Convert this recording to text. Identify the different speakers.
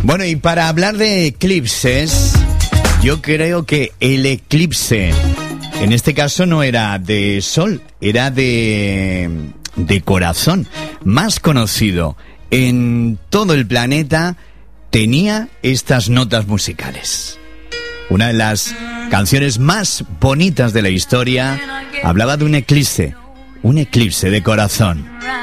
Speaker 1: Bueno, y para hablar de eclipses, yo creo que el eclipse, en este caso no era de sol, era de corazón, más conocido en todo el planeta, tenía estas notas musicales. Una de las canciones más bonitas de la historia hablaba de un eclipse de corazón.